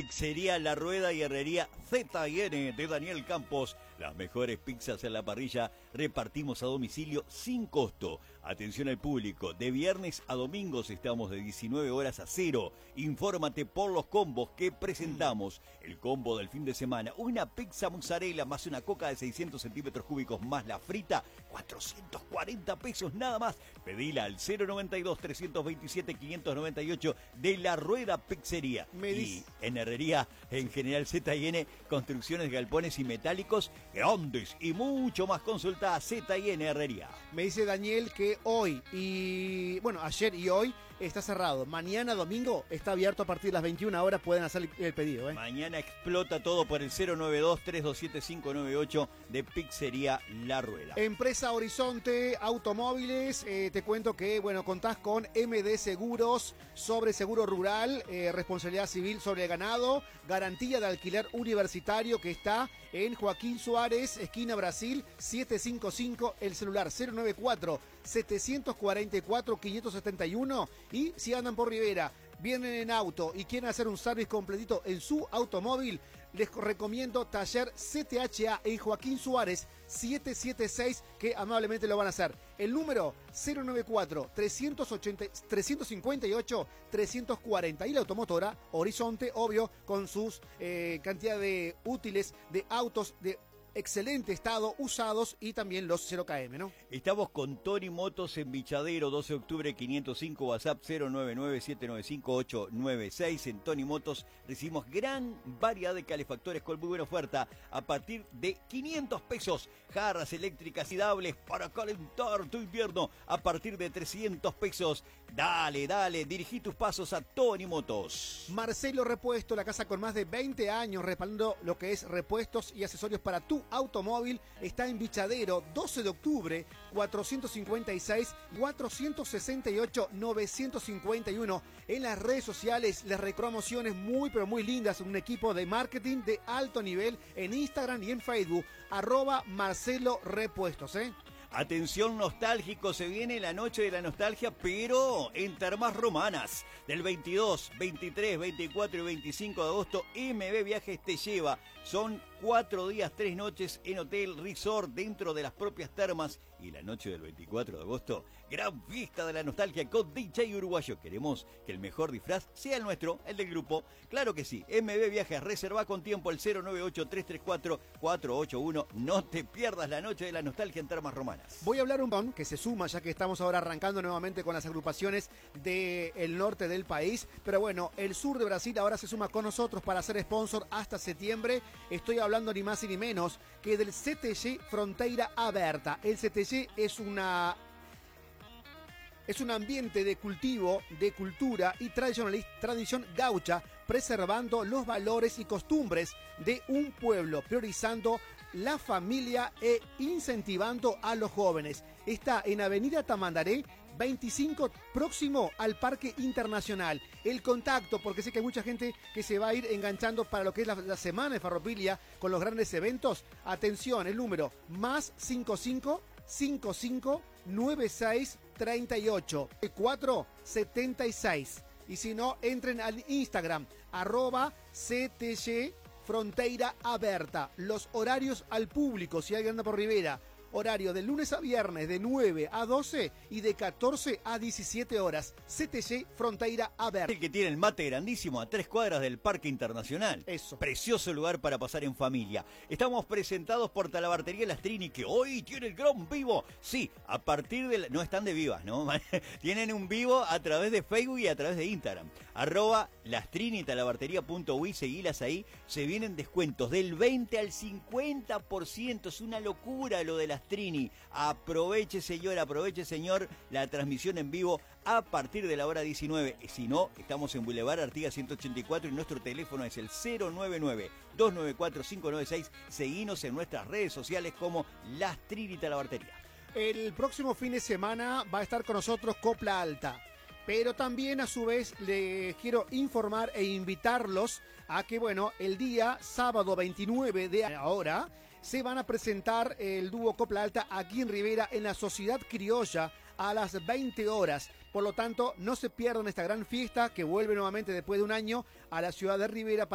Pizzería La Rueda y Herrería Z&N de Daniel Campos. Las mejores pizzas en la parrilla, repartimos a domicilio sin costo. Atención al público, de viernes a domingos estamos de 19 horas a 0. Infórmate por los combos que presentamos. El combo del fin de semana, una pizza mozzarella más una coca de 600 centímetros cúbicos más la frita, 440 pesos nada más. Pedila al 092-327-598 de La Rueda Pizzería. Y en herrería, en General Z&N, construcciones, galpones y metálicos grandes y mucho más. Consulta a Z&N Herrería. Me dice Daniel que hoy ayer y hoy está cerrado. Mañana domingo está abierto a partir de las 21 horas, pueden hacer el pedido. Mañana explota todo por el 092-327-598 de Pizzería La Rueda. Empresa Horizonte Automóviles, te cuento que contás con MD Seguros sobre seguro rural, responsabilidad civil sobre el ganado, garantía de alquiler universitario, que está en Joaquín Suárez, esquina Brasil, 755, el celular 094-744-571. Y si andan por Rivera, vienen en auto y quieren hacer un service completito en su automóvil, les recomiendo Taller CTHA en Joaquín Suárez 776, que amablemente lo van a hacer. El número 094-358-340. Y la automotora Horizonte, obvio, con sus cantidad de útiles de autos de excelente estado, usados, y también los 0KM, ¿no? Estamos con Tony Motos en Bichadero, 12 de octubre 505, WhatsApp 099-795-896. En Tony Motos recibimos gran variedad de calefactores con muy buena oferta a partir de 500 pesos. Jarras eléctricas y dables para calentar tu invierno a partir de 300 pesos. Dale, dirigí tus pasos a Tony Motos. Marcelo Repuesto, la casa con más de 20 años respaldando lo que es repuestos y accesorios para tu automóvil, está en Bichadero, 12 de octubre, 456, 468, 951. En las redes sociales les promociones muy pero muy lindas, un equipo de marketing de alto nivel en Instagram y en Facebook, @Marcelo Repuestos, Atención nostálgico, se viene la noche de la nostalgia, pero en Termas Romanas. Del 22, 23, 24 y 25 de agosto, MB Viajes te lleva. Son 4 días, 3 noches en hotel resort dentro de las propias termas. Y la noche del 24 de agosto, gran fiesta de la nostalgia con DJ uruguayo. Queremos que el mejor disfraz sea el nuestro, el del grupo. Claro que sí, MB Viajes, reserva con tiempo el 098-334-481. No te pierdas la noche de la nostalgia en Termas Romanas. Voy a hablar un poco que se suma, ya que estamos ahora arrancando nuevamente con las agrupaciones del norte del país, pero el sur de Brasil ahora se suma con nosotros para ser sponsor hasta septiembre. Estoy hablando ni más ni menos que del CTG Fronteira Aberta. El CTG es un ambiente de cultivo, de cultura y tradición gaucha, preservando los valores y costumbres de un pueblo, priorizando la familia e incentivando a los jóvenes. Está en Avenida Tamandaré 25, próximo al Parque Internacional. El contacto, porque sé que hay mucha gente que se va a ir enganchando para lo que es la semana de Farropilia con los grandes eventos. Atención, el número +55 55 96 38 476. Y si no, entren al Instagram @CTG Fronteira Aberta. Los horarios al público, si alguien anda por Rivera, horario de lunes a viernes de 9 a 12 y de 14 a 17 horas. CTG Fronteira Aberta. El que tiene el mate grandísimo a 3 cuadras del Parque Internacional. Eso. Precioso lugar para pasar en familia. Estamos presentados por Talabartería Lastrini, que hoy tiene el gran vivo. Sí, a partir de... No están de vivas, ¿no? Tienen un vivo a través de Facebook y a través de Instagram. @lastrinitalabartería.uy, seguilas ahí. Se vienen descuentos del 20 al 50%. Es una locura lo de Lastrini. Aproveche, señor, la transmisión en vivo a partir de la hora 19. Si no, estamos en Boulevard Artigas 184 y nuestro teléfono es el 099-294-596. Seguinos en nuestras redes sociales como Lastrini Talabartería. El próximo fin de semana va a estar con nosotros Copla Alta. Pero también, a su vez, les quiero informar e invitarlos a que, el día sábado 29 de ahora se van a presentar el dúo Copla Alta aquí en Rivera, en la Sociedad Criolla, a las 20 horas. Por lo tanto, no se pierdan esta gran fiesta que vuelve nuevamente después de un año a la ciudad de Rivera.